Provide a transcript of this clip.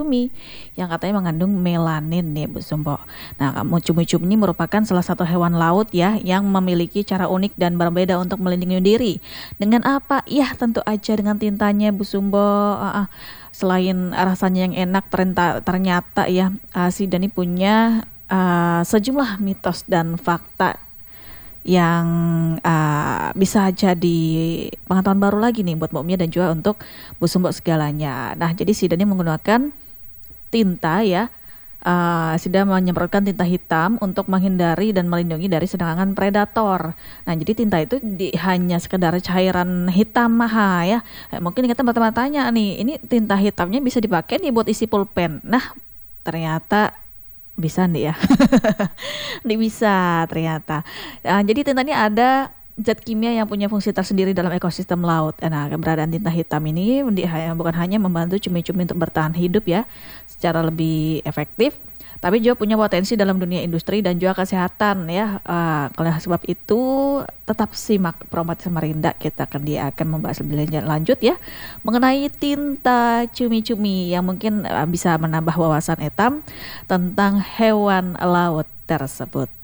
cumi-cumi yang katanya mengandung melanin nih Bu Sumbo. Nah, cumi-cumi ini merupakan salah satu hewan laut ya yang memiliki cara unik dan berbeda untuk melindungi diri. Dengan apa? Ya, tentu aja dengan tintanya Bu Sumbo. Selain rasanya yang enak, ternyata ya si Dani punya sejumlah mitos dan fakta yang bisa jadi pengetahuan baru lagi nih buat Mbak Mia dan juga untuk Bu Sumbo segalanya. Nah, jadi si Dani menggunakan tinta ya, sudah menyemprotkan tinta hitam untuk menghindari dan melindungi dari serangan predator. Nah, jadi tinta itu hanya sekedar cairan hitam ya. Mungkin kita bertanya-tanya nih, ini tinta hitamnya bisa dipakai nih buat isi pulpen. Nah, ternyata bisa nih ya. Nih bisa ternyata. Jadi tinta ini ada zat kimia yang punya fungsi tersendiri dalam ekosistem laut. Nah, keberadaan tinta hitam ini bukan hanya membantu cumi-cumi untuk bertahan hidup ya secara lebih efektif, tapi juga punya potensi dalam dunia industri dan juga kesehatan ya. Oleh sebab itu tetap simak Promat Samarinda, kita akan membahas lebih lanjut ya mengenai tinta cumi-cumi yang mungkin bisa menambah wawasan etam tentang hewan laut tersebut.